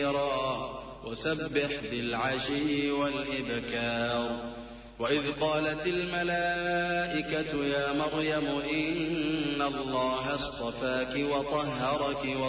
كثيرا وسبح بالعشي والإبكار. وإذ قالت الملائكة يا مريم إن الله اصطفاك وطهرك